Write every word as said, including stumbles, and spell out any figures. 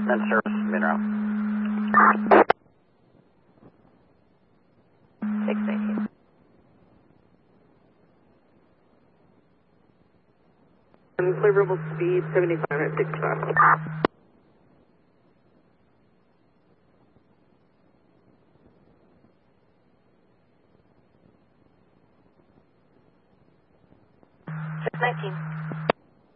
Then service, Monroe. six eighteen. Favorable speed, seventy-five at sixty-five.